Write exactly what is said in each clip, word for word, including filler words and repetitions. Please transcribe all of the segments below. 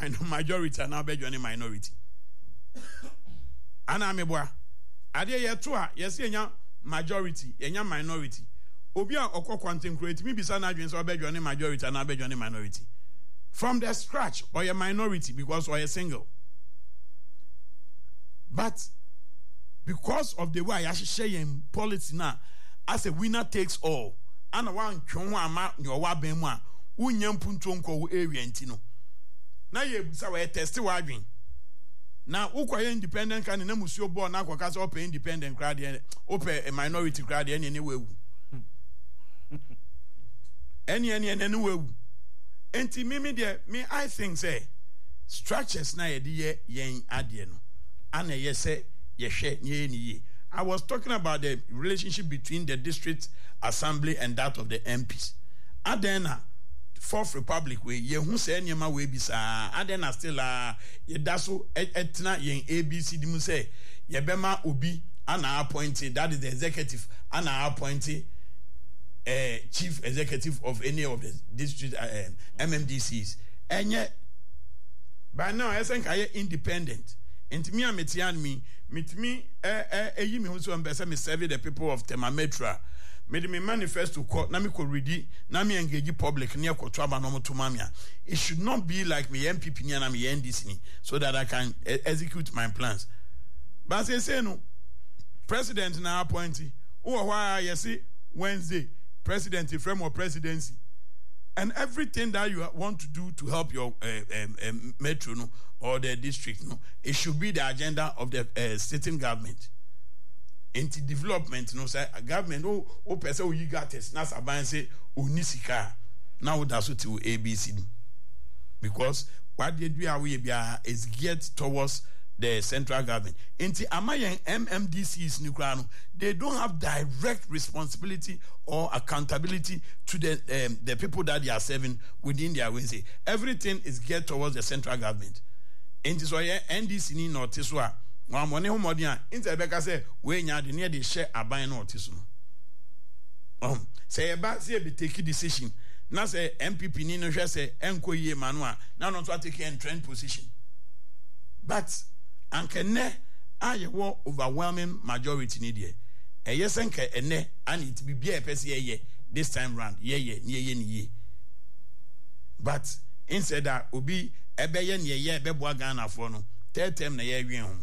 majority and now be joining minority. Ana meboa. Ade ye to a yes yenya majority, yenya minority. Obi a okọ quantum create me bisa na adwen so be joining majority and now be joining minority. From the scratch or a minority because or a single. But because of the way I share in politics now, as a winner takes all, and one chonwa your wabemwa, unyam puntonko area intino. Now you say test wadwin. Now ukwa independent can na musio born na kwa kasa open independent crowd open a minority crowd any anyway. Any any anyway. Enti mimi de me I think say structures na ye de yen ade no. Ana ye say ye hwe ye ni ye. I was talking about the relationship between the district assembly and that of the M Ps. Adena Fourth Republic we ye hu say nyema we bi sa adena still ah ye daso etna yen A B C di mu say ye bema obi ana appointed, that is the executive ana appointed uh, chief executive of any of the district uh, M M D Cs. And yet by now I think I independent. And me and Metian me, meet me, eh, eh, eh, you me who so ambassador me serve the people of Temametra. Made me manifest to court, na me ko ready, na me engage public near Kotraba no to mamia. It should not be like me M P P na me N D C so that I can eh, execute my plans. But I say no, president na appointee. Oh, why you see Wednesday, president frame or presidency. And everything that you want to do to help your uh, um, um, metro no, or the district, no, it should be the agenda of the uh, sitting government. Into development, no, say government, oh, oh, person, you got this. Now, somebody say, unisika. Now, that's what you A B C. Because what they do is geared towards the central government. Into Amayan M M D Cs Nukrano, they don't have direct responsibility or accountability to the um, the people that they are serving within their ways. Everything is geared towards the central government. Into so N D C ni no tiswa. One money home modia. Into Rebecca say we nya the near the share aban no tisu. Um say about say be take decision. Now say M P P ni no say enko ye manua. Now not to take a trend position. But anke ne aye wo overwhelming majority ni de e yes enke ene and it be bia person ye this time round ye ye ye ye ni ye but instead that obi ebe ye ne ye ebe boa Ghana for no third term na ye wen ho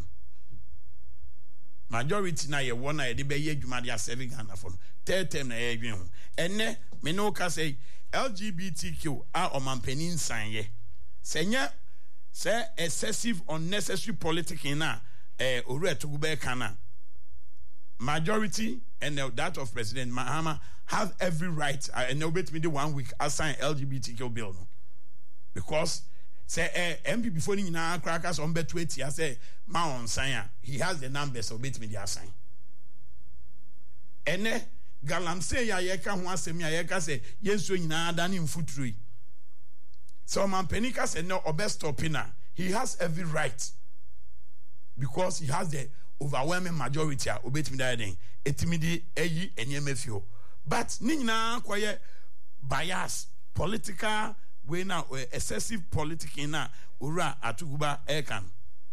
majority na ye wo na ye de be ye adwuma de serve Ghana for no third term na ye wen ho ene me no ka say L G B T Q a omampanin san ye senya say excessive unnecessary politics in na eh ore to go kana majority and uh, that of President Mahama have every right uh, and obey me the one week assign L G B T Q bill no because say eh M P before ni na crackers on bet twenty I say ma on sign he has the numbers obey me the assign ene galam say ya ye ka ho asem ya ye ka say yenso nyina adane mfuturi. So Mampenika said no obest stopina. He has every right because he has the overwhelming majority obey me that thing. Etimidi eyi enyemefio. But nina kwaye bias political way now excessive politics na ura atuguba ekan.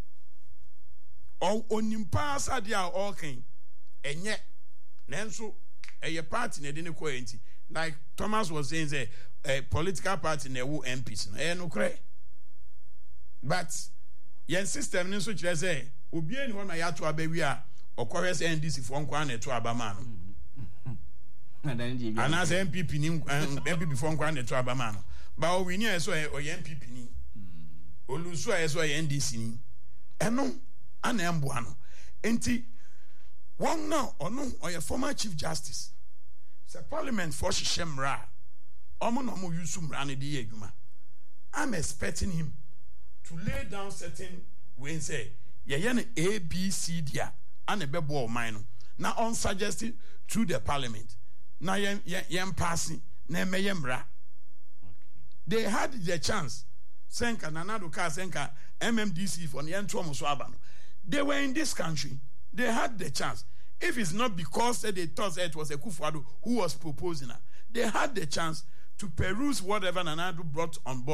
O onimpa sadia oken enye nenso eye party na de ne koenti. Like Thomas was saying, say, a political party ne wo M Ps no no kre. But yen system ni so kire say obi eni ho na ya to abawi a okore say N D C for nkwa na to abama no. And as M P P ni M P P for nkwa na to abama no. But o wini eso o M P P ni. Olusu eso N D C ni. Eno ana emboa no. Enti one now ono or a former chief justice. The parliament for Shemra. Omo no mo use mra ne de adwuma. I'm expecting him to lay down certain ways say ye ye no A B C dia and ebebo man no. Na on suggested through the parliament. Na yen yen passing na meye mra. They had the chance. Senka nanado ka senka M M D C for yen to so aba no. They were in this country. They had the chance. If it's not because they thought it was a Kufuado who was proposing it, they had the chance to peruse whatever Nanado brought on board.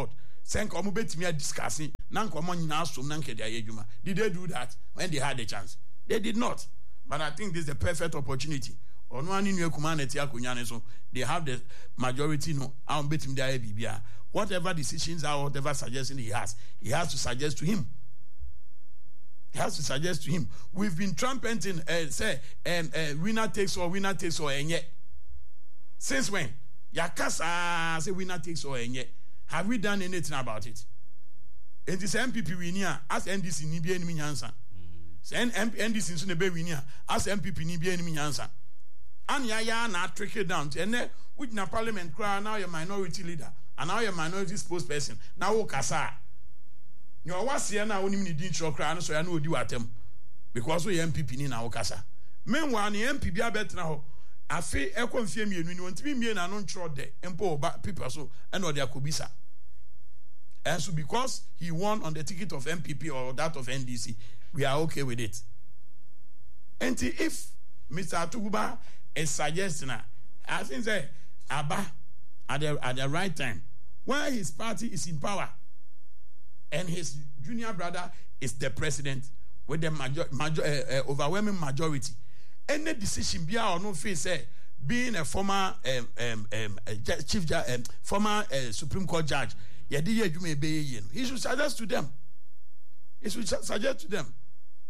Sen komo betimi discussing nan komo nyina asom nan kede ayedwuma. Did they do that when they had the chance? They did not. But I think this is the perfect opportunity. Ono ani nu ekuma na ti akonya ne so they have the majority no am betimi dey bibia. Whatever decisions are, whatever suggestion he has, he has to suggest to him. He has to suggest to him. We've been trumpeting, uh, say, um, uh, winner takes all, winner takes all, and yet. Since when? Yakasa say winner takes all, and yet. Have we done anything about it? And this M P P winner, as N D C ni be enemy nyansa. Say N D C nso ne be winner, as M P P ni be enemy nyansa. And ya ya na trickle down. And then with na parliament cry now you're minority leader, and now you're minority spokesperson. Now wo kasa. You was here now only need to cry, so I know you at them because we M P P in our casa. Meanwhile, the M P P are better now. I feel I confirm you when you want to be me and I don't try there and poor people so and or their kubisa. And so because he won on the ticket of M P P or that of N D C, we are okay with it. And if Mister Atuguba is suggesting, I think that Abba at the at the right time, when his party is in power. And his junior brother is the president with the major, major, uh, uh, overwhelming majority. Any decision be or no face, uh, being a former um, um, um, uh, chief, um, former uh, Supreme Court judge, he should suggest to them. He should suggest to them.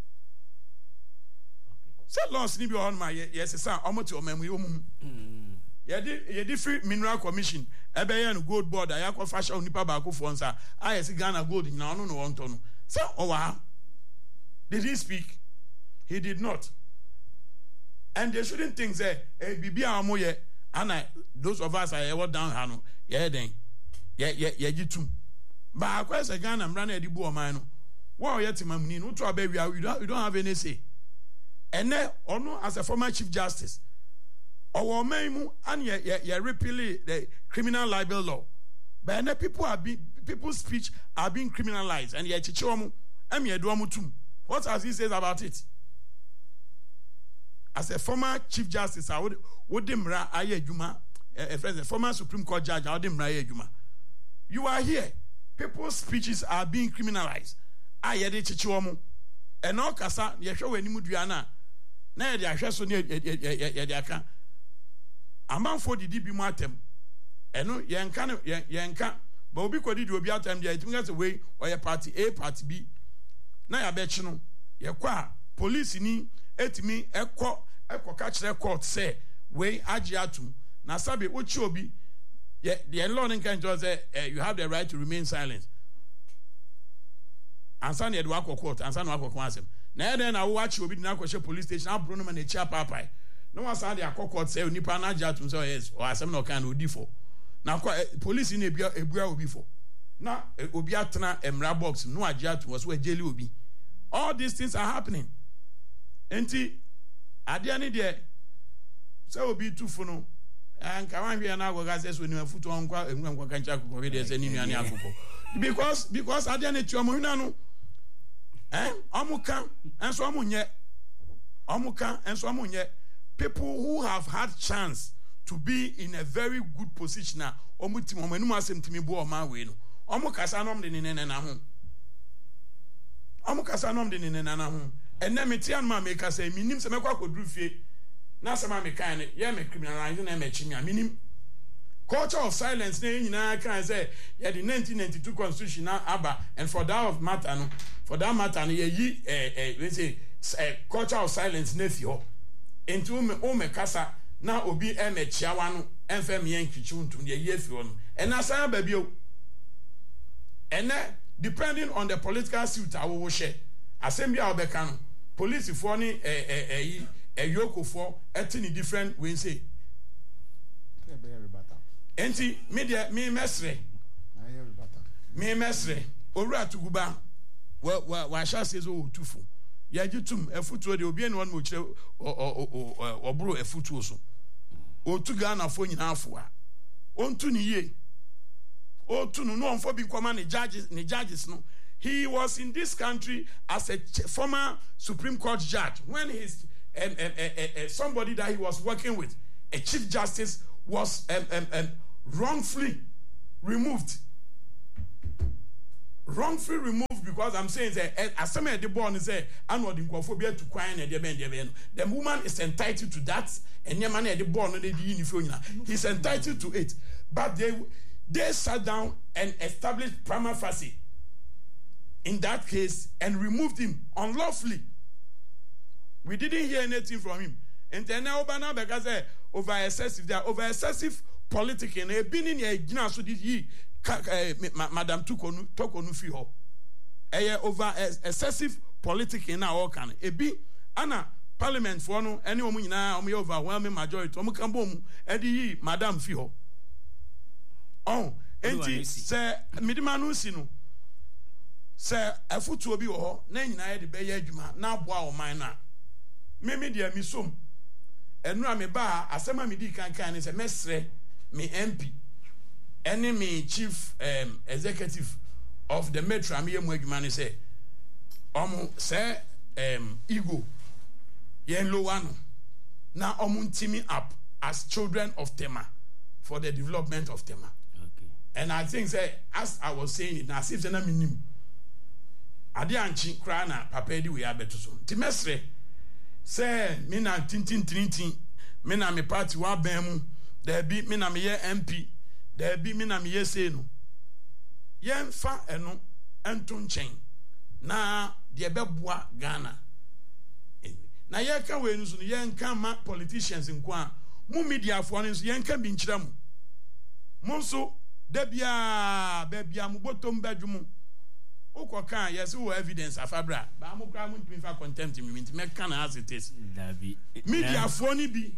Say, Lord, you on my yes, sir. I'm not your memory. Yedi yedi free mineral commission ebeyen gold board ayakwa fashion nipa ba ko fo nsa ayesi Ghana gold na ono no wonto no say owa did he speak? He did not. And they shouldn't think say eh bibia amoye and those of us are what down hano ye den ye ye ye gitum ba akwa say Ghana mra na edibu o man no wo ye timamuni no to abawia you don't you don't have any say. And then ono as a former chief justice our memu and ye ye repeal the criminal libel law. But now people are being people's speech are being criminalized and ye chichomu em ye duamu tum. What has he says about it? As a former chief justice, I would would demra aye juma a former Supreme Court judge, I would demra aye juma. You are here. People's speeches are being criminalized. Aye de chichomu. And all kasa ye show any mudiana. Na ye de ahwe so ne ye de aka. Amanfo didi bi mu atem eno yenka no yenka ba obi kodi di obi atem dia itimi gase we oye party A party B na ya bechi no ye kwa police ni etimi ekọ ekọ ka kire court say we agi atum na sabe ochi obi ye the law nkan just say uh, you have the right to remain silent ansa na ye do akọ court ansa na akọ kwasem na ye den na wo achi obi na akọ police station abro no ma na chi apapai. No one said they are court say nipa na ja to say yes or asem no kan odi for na police in ebia ebua obi for na obi atena emra box no agya to was we jeli obi. All these things are happening. Enti ade ani de say obi tufu no anka wan hwe na agwa say so ni afutu onkwa enwa nkwa kancha akoko we de say ni nuane akoko because because ade ani tuomo huna no eh omuka enso omunye omuka enso omunye. People who have had chance to be in a very good position now, omu tim omu enu asem timi bo o ma we no. Omu kasa nom de ne ne na ho. Omu kasa nom de ne ne na ho. Enne meti an ma make say minim se mekwa kodru fie. Na se ma me kan ne ye me criminalize na me chimia minim. Culture of silence na nyina kan say ye the nineteen ninety-two constitution na aba and for that of matter no for that matter no ye yi eh eh we say uh, culture of silence na fi ho. Into me o me kasa na obi e me chiawa no emfa me yankwichi untum ye yefi no and na san ba bio and depending on the political suit awo wo she asem bia obeka no police for ni eh eh eh eh yokofo etini different we say enti media me mesre me mesre Owura Atuguba wa wa wa sha says o tufu ya jitum efutuo de obi ene won mo kire oburo efutuo so otu Ghana fo nyina afo a ontu ni ye otu no no onfo bi kwama ne judges ne judges no. He was in this country as a former Supreme Court judge when his um, um, uh, uh, uh, somebody that he was working with, a chief justice, was um, um, um, wrongfully removed. wrongfully removed because I'm saying that as some of the born is say I'm not in phobia to crying and the woman is entitled to that and your man at the born the uniform. He's entitled to it. But they they sat down and established prima facie in that case and removed him unlawfully. We didn't hear anything from him. And then now because over excessive, they are over excessive politics and they've been in a gina so did he Madam Tokonu Tokonu Fiho. A over excessive politics in our can. A be Anna Parliament for no any woman now me overwhelming majority. Omukambom Eddie Madam Fiho. Oh, enti say midimanu sino. Say a foot to be or nine na the bay juma now bow minor. Mimi dear mi sum. And no me ba asema mi di kan kan is a mesre me M P. Any me chief um, executive of the Metro Amiye Mwegumani say, Omu say um ego yen low one now omu teaming up as children of Tema for the development of Tema. Okay. And I think say as I was saying it now as if na minim. Adi anchi krana papedi we abeto so. Timesre say me na tintin tintin me na me party wa bemu there be me na me ye M P there be me na me ye say no yen fa eno ento nchen na de beboa Ghana na ye ka we nso yen ka ma politicians nko a mu media fo no nso yen ka bi nkyira mu mo nso da bia ba bia mu botom badwumu Ukokan, yes, who evidence afabra. But I'm going to be for contempt. Me can as it is. Media phony be.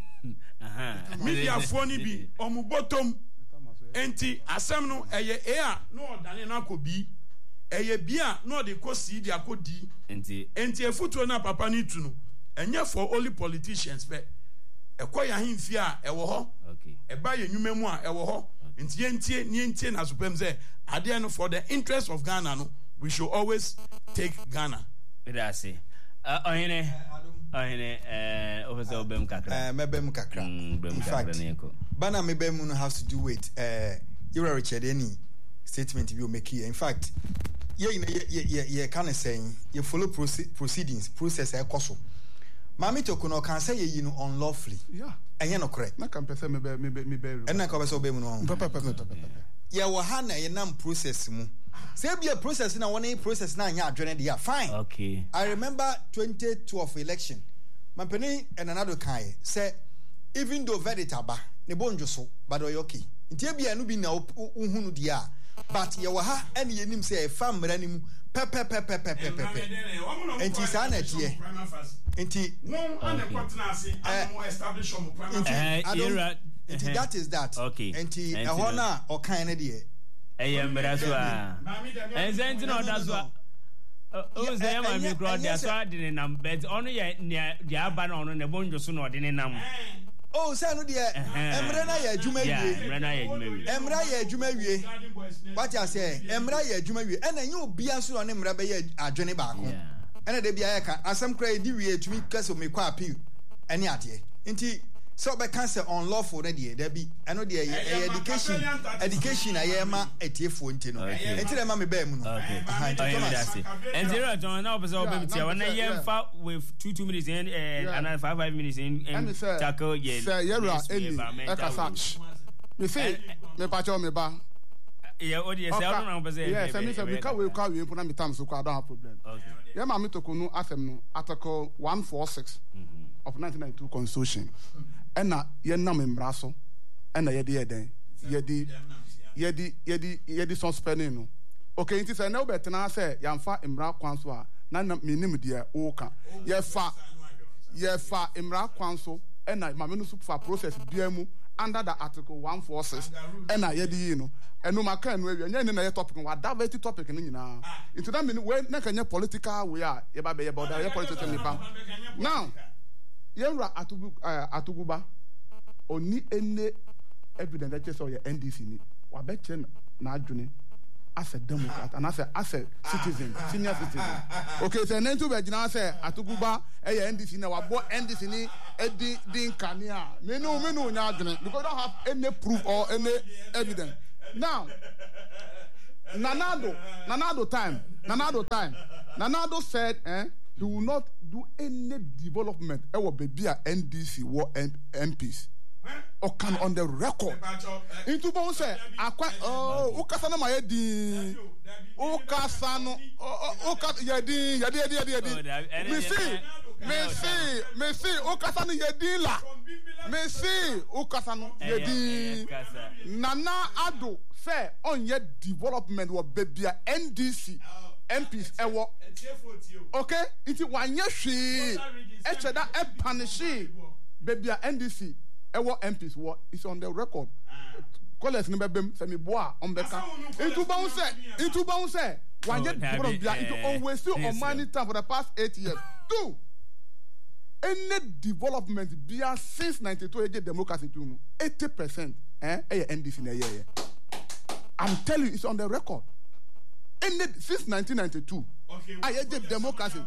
Media phony be. Omu bottom. Enti asemno eye ea no dane na ko bi. Eye bia no de ko si dia ko di. Enti enti efutuo na papa ni tu no. Enye for only politicians be. Ekoya himfi a ewo ho. Okay. Eba ye nwuma mu a ewo ho. Enti entie ni entie na supem say ade no for the interest of Ghana no. We should always take Ghana. That's it. Uh, Ohene, Ohene, uh, Officer Obem Kakra. Uh, Mebem Kakra. In fact, Bana Mebem has to do with uh, Ira Richard any statement you make here. In fact, you you you kind of saying you follow proceedings, process a coso. Mami Tokuno can say you know unlawfully. Yeah. And you're not correct. I can prefer me me me me. And I can also be no. Yeah, wahana ye nam process mu. Say be a process na one process na nya adwene dia fine. Okay. I remember twenty twelve election. Mampeni and another kai say even though verdict aba ne bonjo so but okay. Ntia bia no bi na uhunu dia but ye wa ha ene yenim say e fa mra nimu pe pe pe pe pe pe pe. Enti sa na tie. Enti won an kwatena ase an mo establish on primary. Enti that is that. Okay. Enti e ho na o kan ne de I am Brasua. And then, no, that's what. Oh, say, I'm a micro, that's why I didn't know, but only near the Aban on the Bonjo soon or didn't know. Oh, Sanu, dear, Emrana, Jumay, Emra, Jumay, what I say, Emra, Jumay, and then you be a son of Rabbi, a Johnny Barco. And the Biaka, as some credit to me, because of me, quite appeal. And yet, indeed. So by cancer unlawful ready there be I know the education education I am a tieful intino. Until I'm a bem. Okay. And zero John now was all when I am far with two two minutes in and another five five minutes in and tackle yes. Sir, you're any you say me pacho me ba. Yeah, oh yes, I don't know. Yes, I mean we can we can we put on time so I don't have problem. Okay. Yeah, Mami Tokunu Asem no article one forty-six of nineteen ninety-two constitution. Ena ye nam embraso ena ye de ye den ye di ye di ye di ye di suspending no okay nti say na obetena say yamfa emra kwanso a na minim de o ka ye fa ye fa emra kwanso ena ma me no super process bia mu under the article one forty-six ena ye di no enu maka enu awie nya ni na ye topic wa diversity topic ni nyina nti that mean we na kanya political we a ye ba be ye boda ye political ni pa now Yenra atugu atuguba oni ene evidence that saw your N D C ni wa betche na adwene as a democrat and as a as a citizen senior citizen okay so nentu be gina say atuguba e your N D C na wa bo N D C ni edi din kania me no me no nya adwene because don't have any proof or any evidence now Nanado, Nanado time, Nanado time. Nanado said, eh, he will not do any development. It will be a N D C or M Ps. Or can on the record. Into bon say, oh, Ukasana Mayedi, Ukasano, Ukas Yadi, Yadi, Yadi, Yadi. Messi, Messi, Messi, Ukasano Yadila, Messi, Ukasano Yadi, Nana Ado. Say on your development will be a N D C M Ps ewo okay iti wanye hwe eche da e punish baby a N D C ewo M Ps wo is on the record collect ni bebem say me boa on beka itu ba un say itu ba un say wanye development bia it always still on money time for the past eight years two any development bia since ninety-two age democracy to eighty percent eh e N D C na ye I'm telling you, it's on the record. In the, since nineteen ninety-two, okay, I had democracy.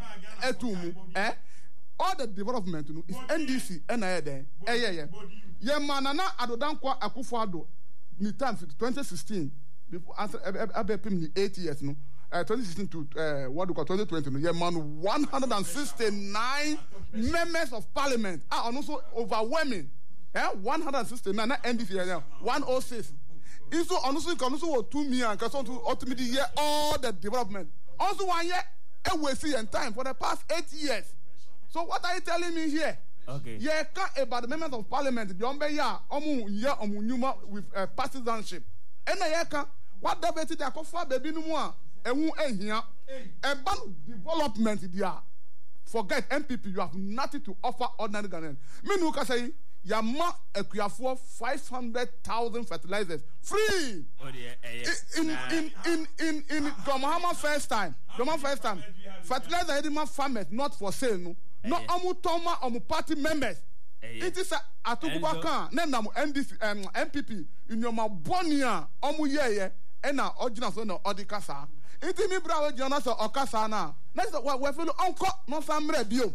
Eh? All the development you know, is N D C. N I A there. Eh, yeah, yeah. Yeah, manana adodankwa akufo-addo. Ni time twenty sixteen. Before answer, abe pim ni eight years no. Uh, twenty sixteen to uh, what do you call twenty twenty? No. Yeah, man, one hundred sixty-nine members of parliament are also overwhelming. Eh? one hundred sixty-nine. Not N D C. Yeah, one oh six. Also, honestly, can also two million and can ultimately hear all the development. Also, one year, and we see in time for the past eight years. So, what are you telling me here? Okay. Yeah, about the members of parliament, the Ombeya, Omu, yeah, Omu Numa with uh, partisanship. And I can what the better they can for baby no more. And who ain't here? About development, there. Forget M P P, you have nothing to offer ordinary Ghanaians. Me no can say. Yama equiafo five hundred thousand fertilizers free. Oh, yeah, yeah. In in in in in Gomahama first time. Gomahama first time. Fertilizer edema farmers not for sale no. No omu toma omu party members. It is a atukubakan. Ne namu N D C um, M P P. Inyoma bonia omu yeye. Ena original so no odikasa. Iti mi bra original so okasa na. Next we we feel onko no samre bio.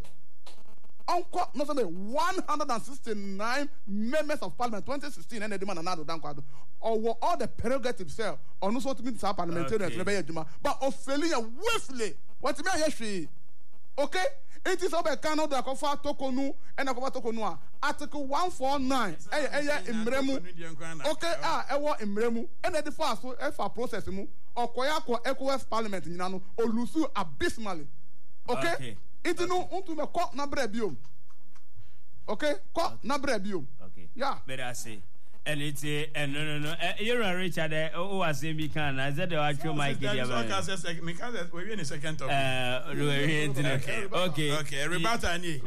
Uncle, no, one hundred sixty-nine members of parliament, twenty sixteen, and the demand another down or all the prerogatives there, or no sort of means parliamentarians, but Ophelia Wiffley, what me yesterday. Okay? It is over Canada, the Kofa Tokonu, and the Kofa Tokonua. Article one forty-nine, eh, eh, in Bremu. Okay, ah, I want in Bremu, and at the fast, if I process him, or Koyako Ecowas Parliament in Nano, or Lusu abysmally. Okay? It no unto the court na brebium. Okay? Court na brebium. Okay. Yeah. But I say, and it's a and no no no. You're a Richard. Oh, I say me can. I said the actual Mike. We are in a second topic. Uh, okay. Okay. Okay. Rebata ani.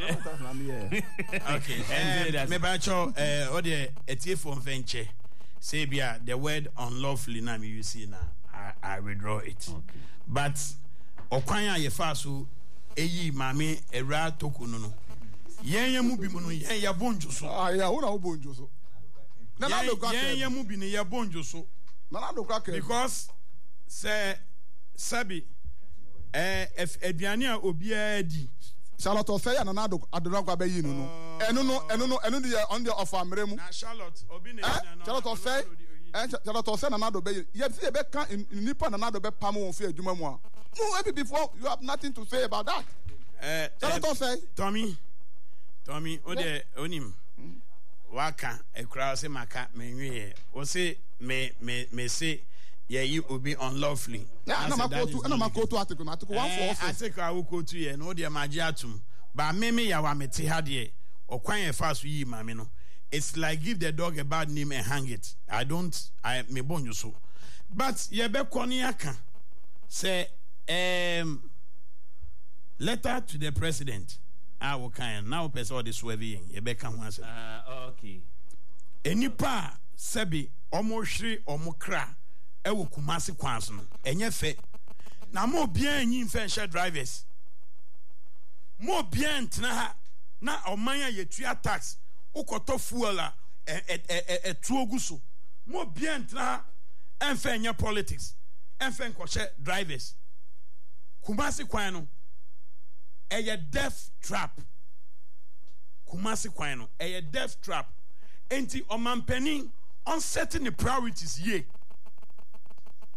Okay. Me bacho. Eh, odi etie from venture. Say bia the word unlawfully na me you see na. I I withdraw it. Okay. But okwanya ye faso. Eyi mame era toku no no yen yemu bi mu no yen ya bonjo so ah ya wo na wo bonjo so na na do kwa yen yemu bi ne ya bonjo so na na do kwa because say sabi eh aduane a obi a di Charlotte say ya na na do adona kwa be yi no no enu no enu no enu de on the offer mremu na Charlotte obi ne na Charlotte say eh Charlotte say na na do be yi ye be be kan nipa na na do be pam won fi adwuma mu a no, before you have nothing to say about that. Uh, Tell uh, say. Tommy, Tommy, ode onim waka e crowd say maka menwe o say me me me say yeah you will be unlawfully. Yeah, na makoto na makoto article article one forty. Article I will go to here no dey maji atum. Ba me me ya wa mete ha de okwan e fa so yi ma me no. It's like give the dog a bad name and hang it. I don't I me bonjo so. But ye be koni aka say Um, letter to the president. I will kind now person all this swerving. You better come once. Ah, okay. Any pa sebi omo shri omo kra e wo Kumasi kwanso no. Enye fe. Na mo bien nyi mfe share drivers. Mo bien tena ha na omanya yetua tax. Ukoto fuel a e e e tuogu so. Mo bien tena ha enfe nya politics. Enfe nkoshe drivers. Kumasi kwan no a death trap. Kumasi kwan no a death trap. Enti omampeni on setting the priorities ye.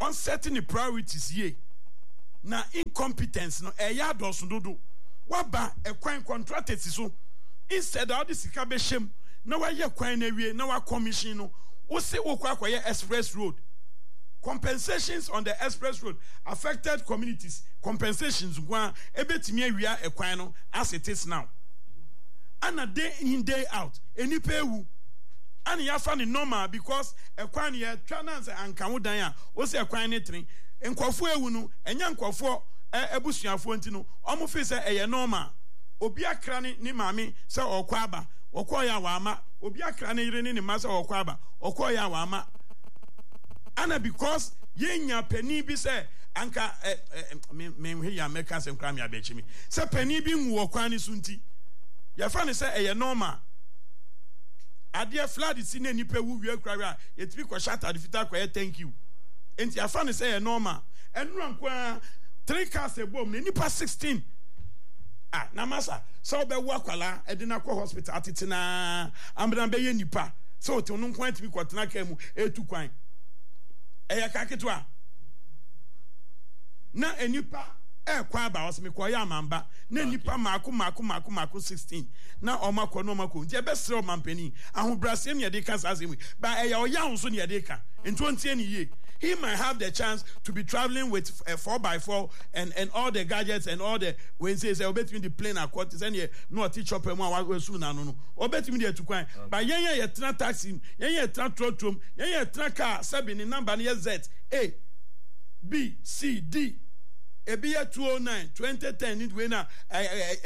on setting the priorities ye na incompetence no e ya doso dodo waba e kwan contractors so instead all the sika be shem na wa ye kwan na wie na wa commission no wo se wo kwa kwa ye express road compensations on the express road affected communities compensations gwa ebetimi awia e kwan no as it is now and a day in day out any pay wu and ya fa ni normal because e kwan ye twananse anka wo dan a wo se e kwan ni tren nkofo ewu no enya nkofo ebusuafo nti no omo fi se eye normal obi akra ni ni maami se okwa aba okwa ya wa ama obi akra ni yire ni ni ma se okwa aba okwa ya wa ama ana because yenya pani bi se anka me me hwe ya meka se nkra me abechi mi se pani bi nwu okwa ni sunti ya fa ni se eye normal ade flood si na nipa wu wie kra ye tibi ko shata de fita ko thank you enti ya fa ni se eye normal enru anko three cars a bomb nipa sixteen ah na masa so be wo akwala e de na ko hospital atitena ambran be ye nipa so to no kwan tibi ko tena ka mu etu kwan e ya ka ketwa na enipa e kwa ba osimi ko ya mamba na nipa maako maako maako maako sixteen na o makọ no makọ nti e be sere o mampani ahobrase ne de ka sasemi ba e ya o ya honso ne de ka ento ntie ne ye. He might have the chance to be traveling with a four by four and, and all the gadgets and all the when says I bet me the plane at quarters and ye no teach up and one was soon. No, no, I bet me the two coin. But yeah, yeah, yeah, taxi, yeah, yeah, trotrum, yeah, yeah, track car, seven in number near Z, A, B, C, D, a B two oh nine, twenty ten, it winner, a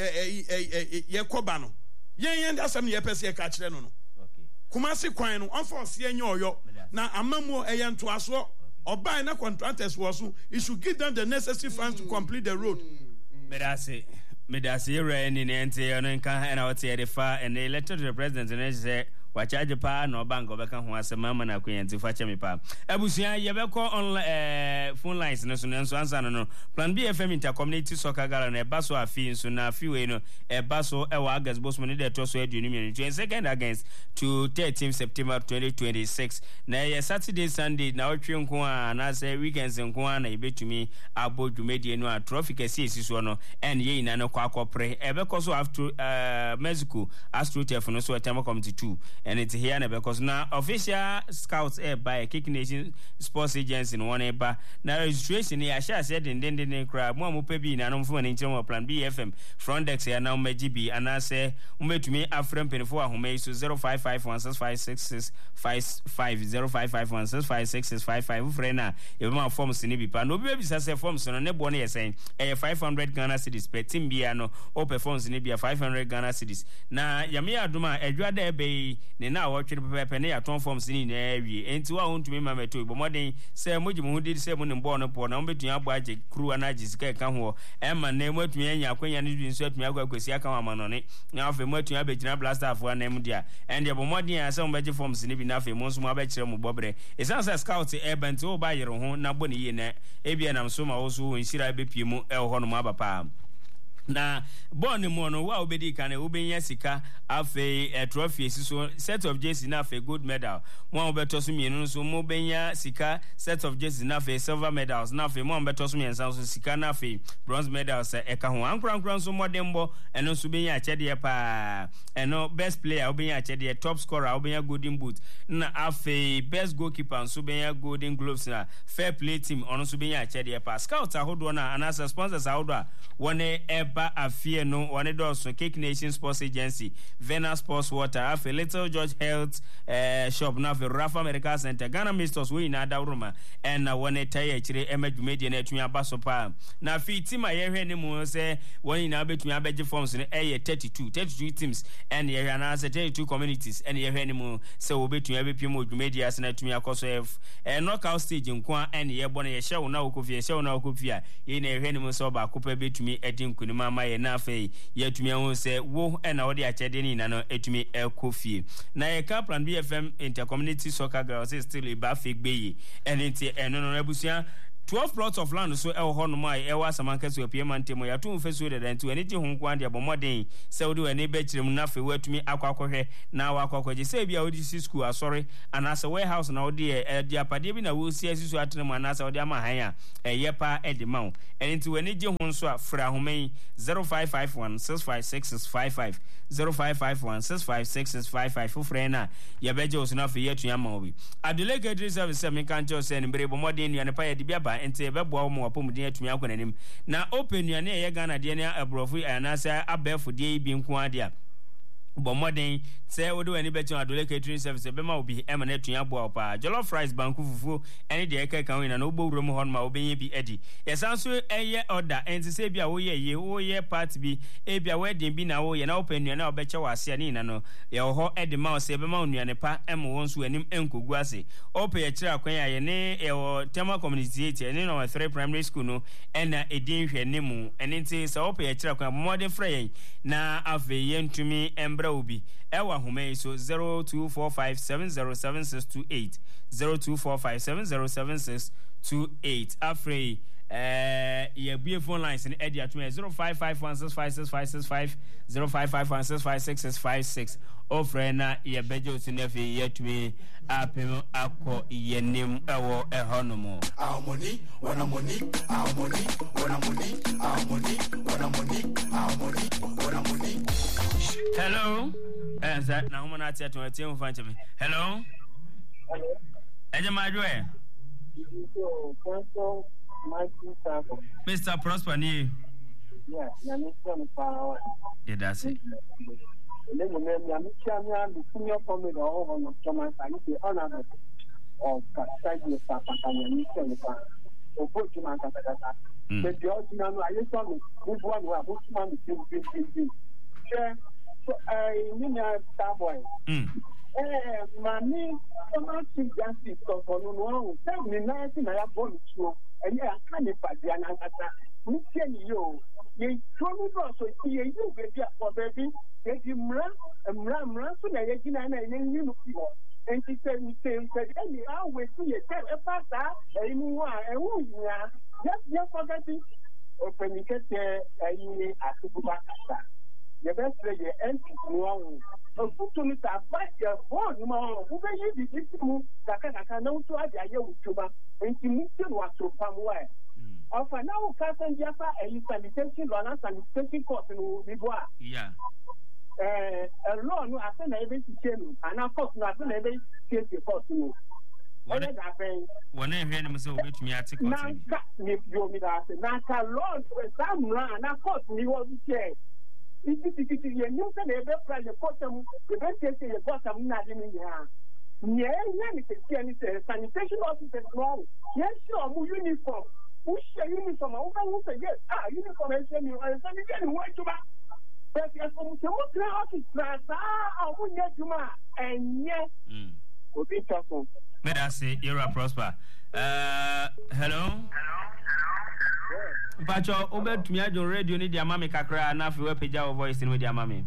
Yakobano. Yeah, yeah, that's some year per se catch no. Kumasi coin on for seeing yo na amamo ayan to aswo. Or buy na contractors was you should give them the necessary funds to complete the road. But I say, but I say, rain in the N T and I would say the far and they elected the president and they say, watch out Japan or Bank of Beckham who has a mamma na queen to fetch me pa. Abusia, you ever call on phone lines and so on and no. Plan B F M intercommunity soccer gala and a basso a fee so now few no a basso a wagas boss money that also union to second against to thirteenth September twenty twenty-six. Now Saturday, Sunday, now Trium and I say weekends and Kwana bet to me about to media no a trophy case one and ye nano quaco pre ever also after uh Mexico Astro Telephone so a time committee two. And it's here because now official scouts air by Kick Nation Sports Agency in one bar. Now registration here, I said in the crowd, more Mupebi, and I'm for an interim plan B F M, Frontex here now, G B, and I say, Ume to me, Afram Penfour, who may so zero five five one six five six six five five zero five five one six five six six five five. Frena, if my forms in Ibipa, no baby says a form, so no one is saying a five hundred Ghana cities per team Biano or performs in Ibia five hundred Ghana cities. Now, Yamia Duma, a dread bay. Ne na watch the paper ne aton forms in area enti wa won tumi mama to bo modern say moji mo hudi say mo ne bo no po na obetua abo age crew na gisika ka ho e ma na mo atumi anya akwanya ne dun so atumi agwa kwesi aka ma no ne na afa mo atumi abegina blaster afo na em dia and the bo modern asa mo beje forms ne bi na afa mo nso mo abekire mo bobre e san say scout e bent o ba yere ho na bo ne ye na e bia na so ma wo so nhira be pie mu e ho no mo abapa na born mono wa obedi kan obenya sika afi a trophy so set of jersey na afi gold medal mo obeto so mienu so mo benya sika set of jersey na afi silver medals na afi mo obeto so miensa so sika na afi bronze medals e ka ho ankran so modembo eno so benya achede pa eno best player obenya achede top scorer obenya golden boot na afi best goalkeeper so benya golden gloves na fair play team ono so benya achede pa scout ahodo na anasa sponsors ahodo one afie no one does Cake Nation Sports Agency, Vena Sports Water, Afe Little George Health uh, Shop, now for Rafa Medical Center, Ghana Misters, we in Adaruma, and one tire chile Emmet Media Netuya Basopa. Now, feet team I hear anymore say one in Abetuya Beji forms in a thirty-two, thirty-two teams, and you can answer thirty-two communities, and you hear anymore. So, we bet you every Pimo Media and Netuya Kosof, and knockout stage in Kwa, and ye bonnet a show now, Kufia, show now, Kufia, in a animal sober, Cooper bet to me at Kunima. My nafe yet me won say wo and all the achedeni na no etumi ekofie na ye ka plan B F M intercommunity soccer girls is still a bafik beye and it eno no abusia twelve plots of land so e ho no mai e wa samanka so pie mantemo ya to mfe so de dan to ani ti ho nko ande abomodin se wo de wani be kirem na fe watumi akwakohwe na wa akwakoje se bia wo di school asori anasa warehouse na wo de e di apade bi na wo si asisu atene mu anasa wo de ama han a e ye pa e de ma wo eni ti wani je ho nso a fra homen zero five five one six five six six five five zero five five one six five six six five five fo frɛ na ye beje wo so na fe ye tua ma wo bi Adule Gadri service me kan jo se ni bere bomodin nuane pa ye de bia ba ente be boa wo mo apomudin atumi akɔnanim na open nuane ye Ghana de ne abrofu anasa abefo de bi nko ade a bomodin se wo de wani be tia Adule Catering service be ma obi e ma na tua boa pa jollof rice banku fufu ene de eka kan wi na no gbowuro mu hon ma obenye bi edi yesanso eye order enti se bia wo ye ye wo ye part bi e bia wedding bi na wo ye na open nuane na obeche wase ni na no ye ho edi ma o se be ma nuane pa em wo nso anim enkogu ase open ye kira kwan ya ye ne e wo tema community eti ene no three primary school no ena edin hwe ne mu ene nti se open ye kira kwan modern frey na afe ye ntumi embra obi ewa home so zero two four five seven zero seven six two eight zero two four five seven zero seven six two eight afrey eh ye bie phone lines in edia to zero five five one six five six five six five zero five five one six five six six five six ofre na ye beje otinefe ye tumi apem akọ yenim ewo ehonomo our money wana money our money wana money our money wana money our money wana money. Hello eh that na homa na tia to tia mfa nchebe hello hello eje madwe so Mister Prosper ni yeah na ni so power yeah that's it le mo me ya mi cha mi and senior commander of on Thomas and the honor of Kasai Papa Kanya ni so power o bo ti man ka ka ka the judge na no aye so me bu one wa bu man bi bi bi che so eh ni na star boy mm eh mami Thomas justice so for no no tell me na si na ya ball tuo enye aka ni padi anakata ntie ni yo ye tonu do so ye you baby for baby ye di mra mra mra so na ye gina na ye ni no fi ho enti se mi se se ni a we ti ye se e fa ta e mu a e wu ya yes yes forget it openikete ayi atububa kasa ye be se ye enti mu awun ofutu ni ta ba ye phone mo wo be yi di ti mu kaka kaka na utu aja ye utuba enti mu ti wa so pamwa Ofa na u ka san dia fa e sanitation law na sanitation court no biboa. Yeah. Eh a law no ase na ebe ti chenu ana court no ase na ebe ti ti court no. Wọ́n dẹ̀ fẹ́. Wọ́n náà hwẹ́ ni mo sẹ́ wọ́n bẹ tumi àti court. Na nka ni bio mi da se na nka law no exam na na court ni wọ́n ti ṣe. Iti ti ti ye ni se na ebe pra ye court mu ebe ti ti ye court mu na de ni ya. Nye nye ni se ti ni se sanitation officer no. Ye sure mu uniform. Who share uniform? Who can say yes? Ah, uniform is saying you are saying you want to buy. But if you want to have to try, ah, who need to buy? And yes, mm. Okay, person. May I say, you're a prosper. Uh, hello. Hello. Pacho, Obed to me, I don't radio need your mammy kakra enough. You page our voice in with your mammy.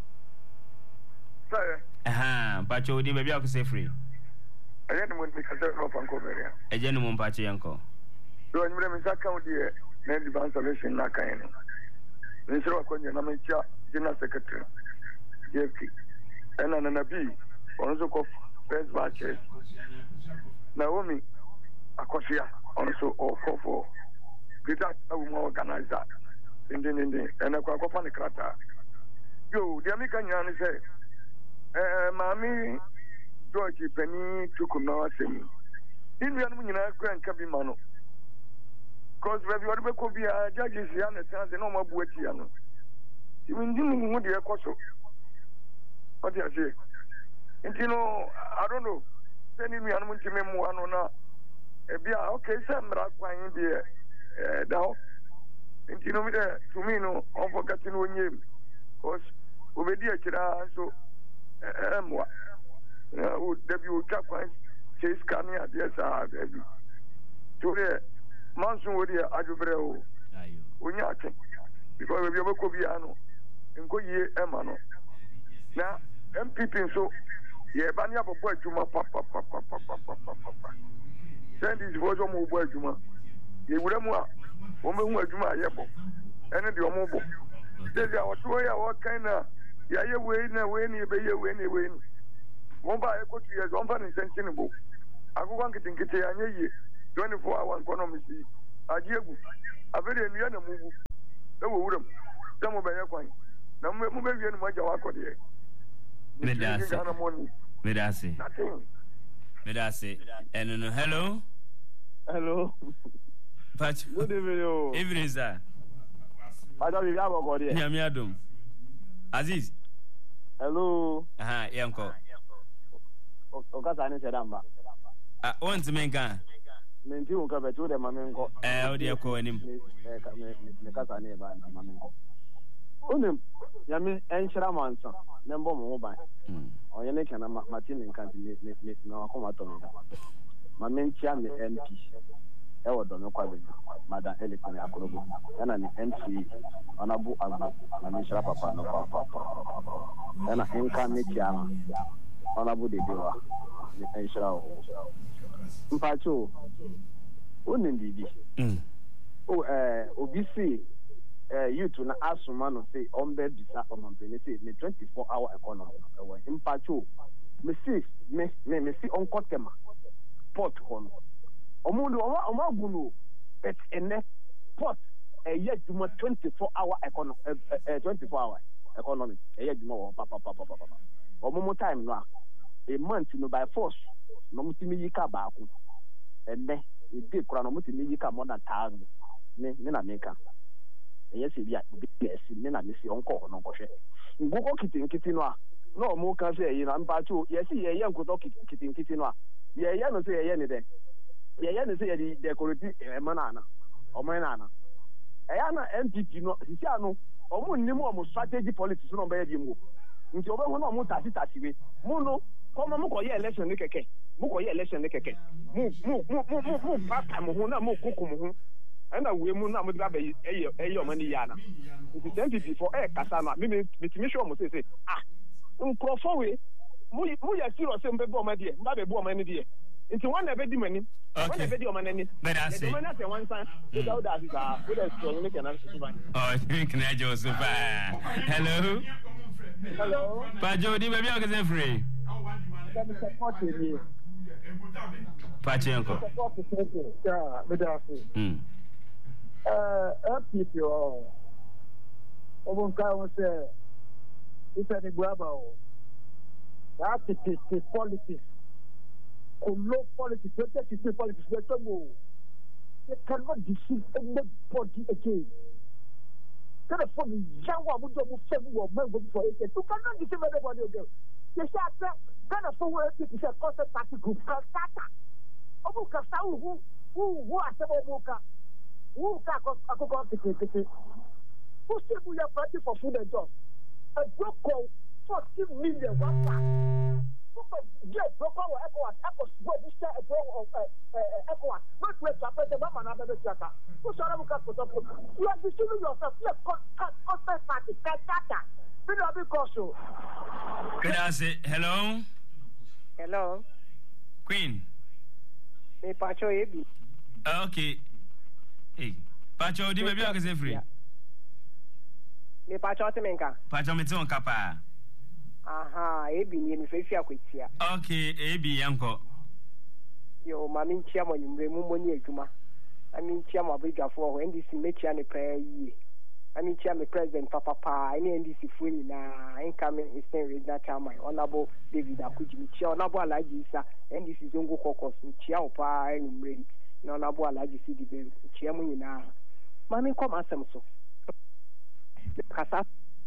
Sir. Aha, Pacho, the baby, I can say free. I didn't want to cut off Uncle Maria. A gentleman, Pacho, uncle. So I'm going to account the Navy Conservation Nakayan. Mister Okonya Namicha, General Secretary, J F K, and an Nabi, also called First Batches. Naomi Akosia, also or for Greater Organizer, Indian Indian, and a Quacophonic Crata. Yo, the American Yan said, Mammy George Penny took no semi. Indian Grand Cabimano. Because we have to be a judges here and the normal Buetiano. You mean, you know, the Ecoso. What do you say? And you know, I don't know. Sending me an ultimate one or not. Okay, some rock flying the down. And you know, to me, no, I'm forgetting one name. Because over there, so, um, what? Would debut Captain says, can you address our baby? Today. Manson would hear Ajubreo. When you are because we have a Cobiano and go ye Emano. Now, M P P so, yeah, Banya boy Juma papa papa papa papa papa. Send his voice on boy Juma. yewura mu a wo me hu adwuma ayebo ene de omo bo de dia oto ya wo kan na ya ye we na we ni be ye we ni we ni won ba e ko tu ye won fa ni sentini bo agogo nkitinkiti anye ye twenty-four hours economy si ajiegu abere enu ya na mugu e wo wuram da mo be ye kwan na mo be wie no ma jawa akode Medase Medase Medase eno no hello hello Patch good evening yo evening sir Ada bi abo ko de Nyame adom Aziz hello aha yanko o ka sa ni se damba ah want me kan menti o ka betu de mame nko eh o de ko anim eh ka me me ka sa ni ba na mame nko onim yame enhira mansa na mbo mo ban o ye ne kana martin nkan ni ni na akoma to me mame ntia me M P e wo do me kwa be madam electronic akorobo yana ni M C onabu agba na me shara papa no papa yana nka me tia onabu de dewa ni enhira o mpacho onim bibi mm o eh obisi eh youth na asuma no say ombe bisa omampene say me twenty-four hour economy e wo mpacho me see me me me see onkotema port kono omundu oma oma gunu bet ene port e ye duma twenty-four hour economy eh twenty-four hour economy e ye duma wo papa papa papa omumu time no a month no by force no mutimi yika ba ko ene e dey kura no mutimi yika more than thousand ne ne na meka e ye se bia bs ne na me si onko no kohwe ngugo kitinkiti no a no mo ka se yi na mpa chu ye si ye ye nkoto kitinkiti no a ye ye no se ye ye ne de ye ye no se ye di decorate e mana na o mana na na e ya na M P P no sisi anu o mu nnim o mu strategy politics no be ye mu nti o be hu no mu tati tati we mu no komo mu ko ye election ni keke mu ko ye election ni keke mu mu mu mu mu pata mu hu na mu kuku mu hu ana we mu na mu da be eye eye o mani ya na nti M P P for e kasa na me me me sure mo say say ah nkrofo we mu mu ya serious mbe bo ma de mba be bo ma ni de nti wan na be di mani wan na be di o ma nani but I say the man at one time without that is ah we dey strong make na so ban oh think na jo so ba hello hello Pajo di baby o ke free can support me Pacho yanko support me yeah me da free mm uh M P P o obon ka won say ita ni guaba o that is the politics low politics that is the politics that go they cannot deceive anybody again kind of for the young one who don't move or member for it you cannot deceive anybody again they say kind of for where people say concept party group can start obu ka sa who who who asebo muka who ka akoko kete who say we are party for food and jobs a broke forty million one pack. Get broke our ECOWAS, ECOWAS, what you say a broke of ECOWAS, not with the president, Mama, another chaka. Who shall I look at for support? You are deceiving yourself. You are constant party, Kata. We don't be cautious. Good answer. Hello? Hello? Queen? Me Pacho Ebi. Okay. Hey, Pacho, di baby o ke free? Me Pacho Temenka. Pacho me ton kapa. Aha, Ebi ni me fefi akwetia. Okay, Ebi yanko. Yo, mami nchia mo nyumre mu moni adwuma. Ami nchia mo abigafo ho N D C mechia ne pa yi. Ami nchia me president papa pa, any N D C fu ni na incoming Eastern Regional Chairman Honorable David Akuji nchia Honorable Alhaji Isa N D C Zongo Caucus nchia o pa nyumre. Na Honorable Alhaji Sidi Ben nchia mo nyina. Mami kom asem so. Kasa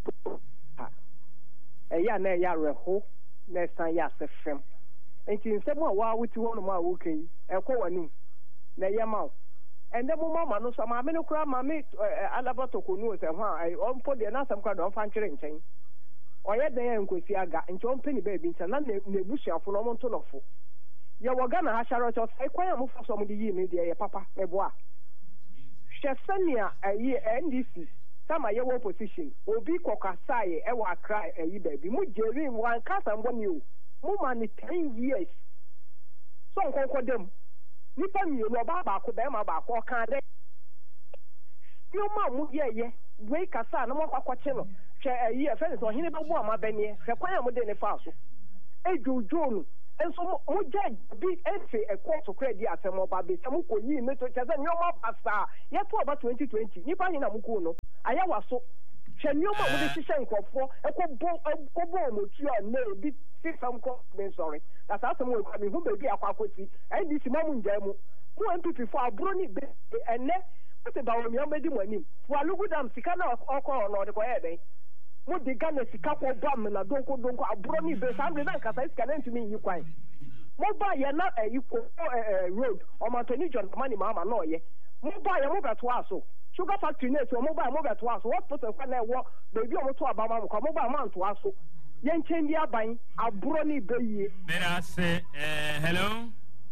eya na eya reho na san ya sefem enti nsem a wa wuti wono ma wo kan ekọ wani na eya ma ende mo mama no so ma me no kura ma me alabato ko nu se ho a on po de na sam kra do fa nkire nchen oye den ya nkosi aga nche on peni ba bi nchen na na ebusuafo no mo nto nofo ye wo ga na ha sharo cho sai kwan am fo so mo di yi me de ye papa me bo a hwesania ayi N D C sama ye wo position obi kokasaye e wa kra ayi ba bi mu jeri wan kasa mboni o mu ma ni ten years so nkonko dem nipa mienu ọba baako bẹẹma baako ọkan dẹ ní ọmọ àmú yẹyẹ wei kasa na mo akọkọkye no hwẹ ẹyí ẹfẹ ní sọ ọhene bẹ bọ ọmọ abẹniẹ hwẹ kwan a mo de ne fa so edwodwo no nso mo judge bi efe ẹkọ sokora di asẹm ọba bẹ sẹ mo kọ yii meto kyerẹ sẹ ní ọmọ pasa yẹ tó ọba twenty twenty nipa yìí na mo kọ no ayẹ wa so hwẹ ní ọmọ a mo de hyehyẹ nkọfọ ẹkọ bọ ẹkọ bọ ọmọ tu a na ebi fi fam kọ mi sọrọ na saa asẹm wọ ekura mi hu beebi akọ akọsi N D C ma mu njẹ mu mo N P P fo aburo ni be ẹnẹ Ose ba wemi amedi mwanim. Wa lugu dam sika na oko ono de ko ebe. Mo de Ghana sika ko bam na donko donko aburo ni be sambe na kasa sika na ntimi yi kwan. Mo ba ye na e iko road o ma Tony John mani mama no ye. Mo ba ye mo beto aso. Sugar factory na so mo ba mo beto aso. What put kwa na wo baby o mo to abama mo kwa mo ba man to aso. Ye nchendi aban aburo ni be yi. Mera say eh hello.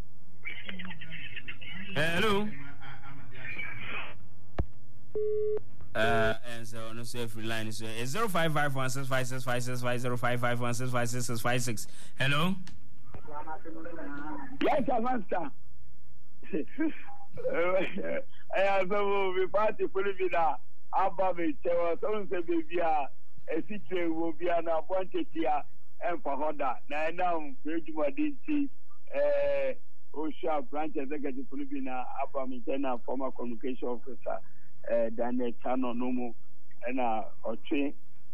Hello. Uh, and so no so free line is zero five five one six five six five six five zero five five one six five six six five six. Hello. Yes, master. I have a party for me now. Above it, there was also baby. A situation will be an appointed here and for Honda. Now, now, very much did uh, Osha branch executive for me now. Above me, former communication officer. Uh, Daniel Chano Nomo and uh, Oche,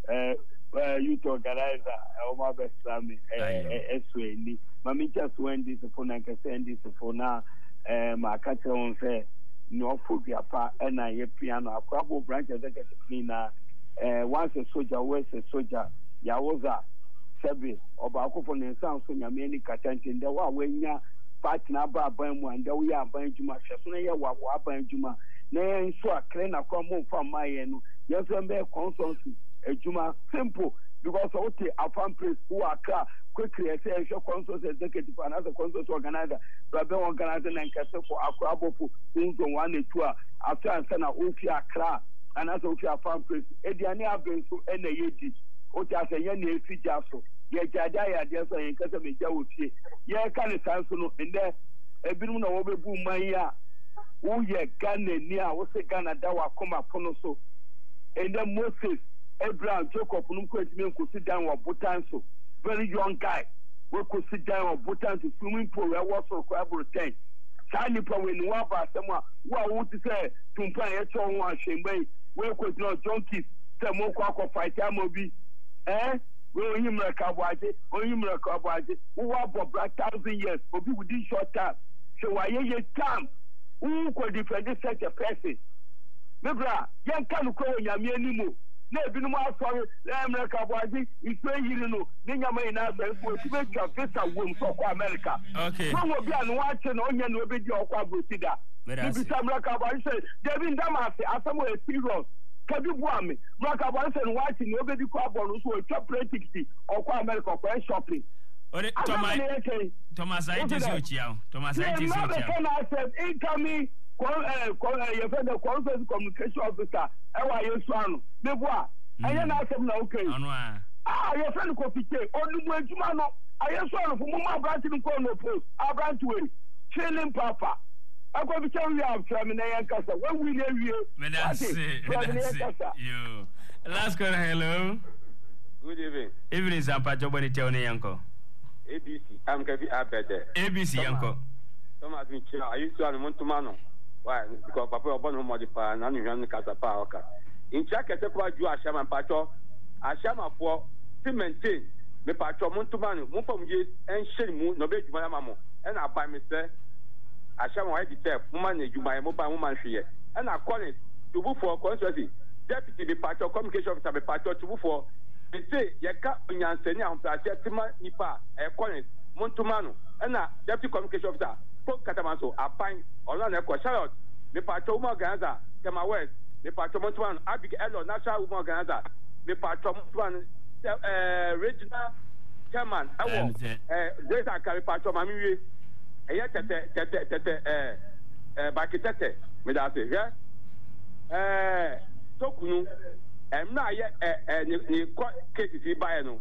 uh, youth organizer, Omar Beslami, Esway. Mammy just went this phone and can send this phone now. My catcher on say, no food, your pa, and I piano, a crabble branch as I get to clean. Once a soldier, always a soldier, Yawoza, service, or Bakophone and sound so many catantin, the wa when ya partner by one, and we are buying Juma, Shasuna, what buying Juma. Na nso akre na kwa mo fa maye no yes be consultancy ejuma simple because what the afan place who aka quickly say show consultancy executive and as a consultancy organizer but be organizer na nkase for akra bofu unzo one two after answer na ofi akra and as ofi afan place ediane abenso ena yedi o ti ase ye na efija so ye jaja ya de so ye nkase me ja ofie ye ka ne sanso no ende ebinum na wo bebu man ya Uye Ghana near Ose Ghana Dawa Koma Ponoso and then Moses Abraham Jacob Nunquetman could sit down or Butanso. Very young guy. We could sit down or Butanso swimming pool where was for Crabber tank. Shiny power in Waba someone who I want to say to play a song one shame way. We could not junkies, some more quack fight Amobi. Eh? We him like a waje, or him like a waje, who are for black thousand years, for people within short time. So why ye come? Who could defend such a person? Nebra, young can call Yami anymore. Never no more sorry, America Waji, is paying you know, Ninga in us for to make your visa womb for America. Okay. Some will be watching onion will be your quabucida. Maybe some Rakabai said, Devin Damasi, as some way serious. Can you want me? Rakabai said, watching nobody carbon who will chop pretty or America for shopping. Thomas, Thomas, I just watch you. Thomas, I just watch you. I said, incoming, your friend, the conference communication officer, how are you, son? The bois. I am not okay. Ah, your friend, Coffee, only way to man. I am sorry for Mama Branton Corner Post. I ran to it. Chilling Papa. I'm going to tell you how to terminate Casa. When we know you, you. Last call, hello. Good evening. Evening, Zampacho, when it's your uncle. A B C, I'm going to be up there. A B C, uncle. Thomas, I used to have a Montumano. Why? Because Papa Obon modify and I'm Casapa. In check at the part you are Shaman Pacho, I shama for to maintain the Pacho Montumano, Mufam Gate, and Shin no bed my mamma, and I buy Mister I shall write it there, woman, you my mobile woman here, and I call it to move for consultancy. Deputy the Pacho communication officer, the Pacho to move for. They say, Yaka, Yansenia, and Placetima Nipa, a Collins, Montumano, and a deputy communication officer, Pope Catamaso, a pine, or not a Charlotte, the Patoma Gaza, Kama West, the Patomontuan, Abigail Elo, National Woman Gaza, the Patomontuan, Regina Chairman, I want, there's a Caripatoma, a yet, uh, Bakitete, without it, yeah? Uh, Tokunu. I'm not yet a case by no.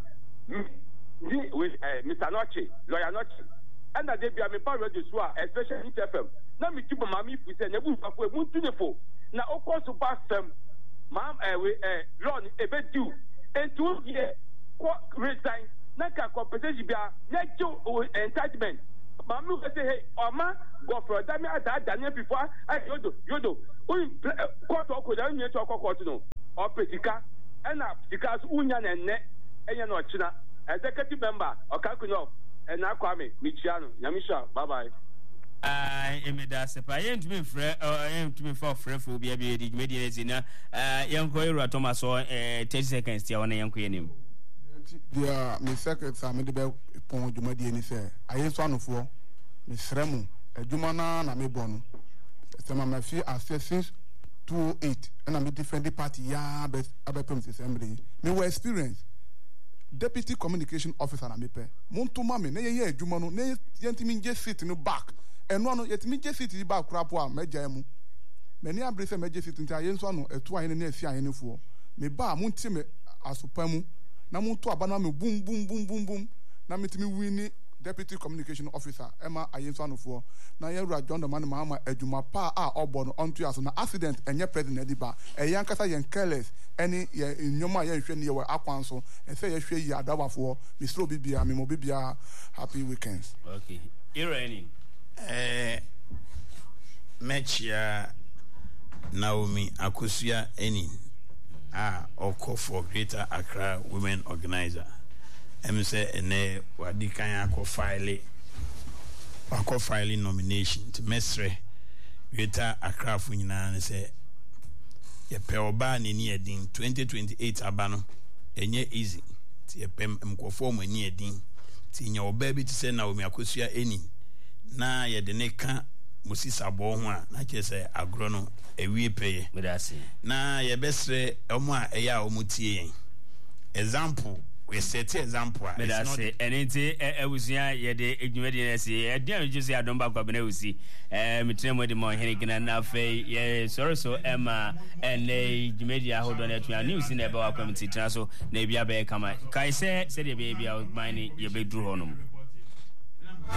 With Mister Noche, lawyer Noche, and that they be a power to swear, especially in F M. na me ti mama mi fu se na bu fafo mu ntunefo na okoso ba fam mam eh we eh loan e be due entu ye ko resign na ka compensation bia na jo entitlement mamu go say hey oma go for that me ada daniel before I yodo yodo we court ko da nyi to court no o petika na sika so unya na nne enye na ochina executive member okakunyo na akwame michiano nyamisha bye bye. Ah, emeda sepa yentumi frɛ yentumi fa frɛ fo bia bia di dwumadi na zina ah yenko Ewura Thomas o eh thirty seconds tia wona yenko yenim dia me secretary me de be pon dwumadi ni sɛ ayeso anofo me sremu adwuma na na me bɔ no sɛ ma fi since two oh eight and I'm a different party ya be abepem assembly me were experience deputy communication officer na me pe montuma me na ye adwuma no na yentimi nje sit no back eno no yetimi nje sit back krapo a meja mu me ni abre se meje sit ntia yenso no etu ayen na afi ayen fuo me ba monti me asopa mu na monto abana me bum bum bum bum bum na metimi wini deputy communication officer Emma ayenso anofo na Ewura John the man mama adwuma pa a obo no onto aso na accident enye president ediba eyan kasa yen careless any ye nyoma yen hwe ne ye wa akwanso e say ye hwe yi adabafo misro bibia me mo bibia happy weekends. Okay, Irene eh mechia Naomi Akosua Eni ah oko for Greater Accra Women Organizer em say ene wadi kan akọ file akọ file nomination to mesre Greater Accra fu nyina ne say ye pe oba ne ni edin twenty twenty-eight abano enye easy ti ye pem mkofo mo ni edin ti nya oba bi ti say Naomi Akosua Eni na ye de ne ka Mosisa bo ho a na che say agro no ewie peye medase na ye besre omo a eya omutie yen example we set example but I say anything ewusia ye de edwumadi na say e dia juice adomba kwa bena wusi eh mitre mo de mo hene gina na fe ye sorry so ema ene edwumadi ahodo na tua news na be wa committee tra so na bia be kama kai say say de be bia mine ye be duru honom